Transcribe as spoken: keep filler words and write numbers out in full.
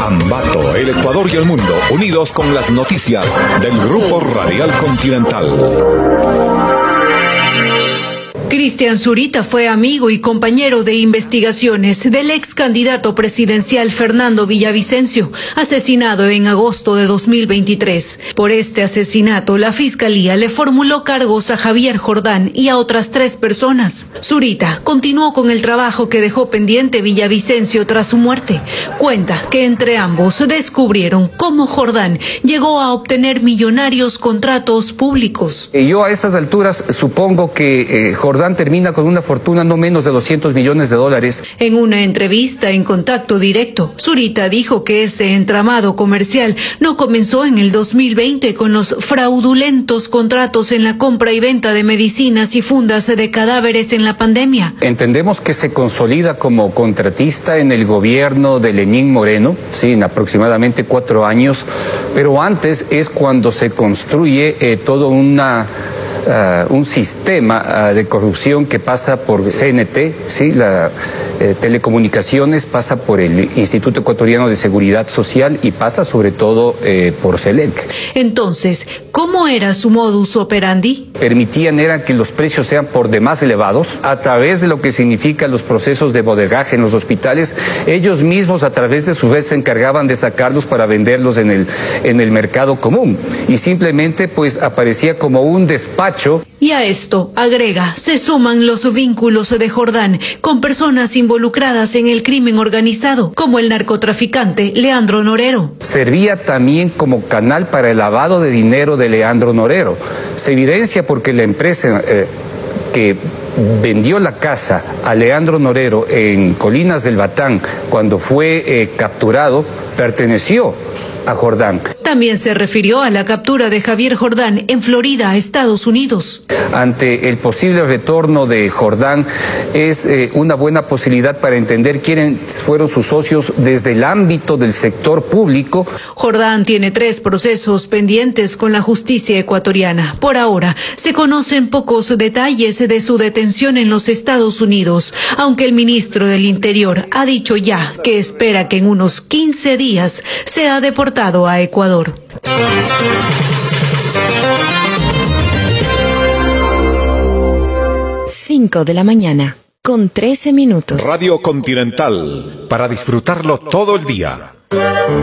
Ambato, el Ecuador y el mundo, unidos con las noticias del Grupo Radial Continental. Cristian Zurita fue amigo y compañero de investigaciones del ex candidato presidencial Fernando Villavicencio, asesinado en agosto de dos mil veintitrés. Por este asesinato, la Fiscalía le formuló cargos a Javier Jordán y a otras tres personas. Zurita continuó con el trabajo que dejó pendiente Villavicencio tras su muerte. Cuenta que entre ambos descubrieron cómo Jordán llegó a obtener millonarios contratos públicos. Yo a estas alturas supongo que eh, Jordán termina con una fortuna no menos de doscientos millones de dólares. En una entrevista en Contacto Directo, Zurita dijo que ese entramado comercial no comenzó en el dos mil veinte con los fraudulentos contratos en la compra y venta de medicinas y fundas de cadáveres en la pandemia. Entendemos que se consolida como contratista en el gobierno de Lenín Moreno, sí, en aproximadamente cuatro años, pero antes es cuando se construye eh, todo una... Uh, un sistema uh, de corrupción que pasa por C N T, ¿sí? La eh, telecomunicaciones, pasa por el Instituto Ecuatoriano de Seguridad Social y pasa sobre todo eh, por SELEC. Entonces, ¿cómo era su modus operandi? Permitían era que los precios sean por demás elevados, a través de lo que significan los procesos de bodegaje en los hospitales. Ellos mismos a través de su vez se encargaban de sacarlos para venderlos en el, en el mercado común, y simplemente pues aparecía como un despacho. Y a esto, agrega, se suman los vínculos de Jordán con personas involucradas en el crimen organizado, como el narcotraficante Leandro Norero. Servía también como canal para el lavado de dinero de Leandro Norero. Se evidencia porque la empresa eh, que vendió la casa a Leandro Norero en Colinas del Batán cuando fue eh, capturado, perteneció a Jordán. También se refirió a la captura de Javier Jordán en Florida, Estados Unidos. Ante el posible retorno de Jordán, es eh, una buena posibilidad para entender quiénes fueron sus socios desde el ámbito del sector público. Jordán tiene tres procesos pendientes con la justicia ecuatoriana. Por ahora, se conocen pocos detalles de su detención en los Estados Unidos, aunque el ministro del Interior ha dicho ya que espera que en unos quince días sea deportado a Ecuador. Cinco de la mañana, con trece minutos. Radio Continental, para disfrutarlo todo el día.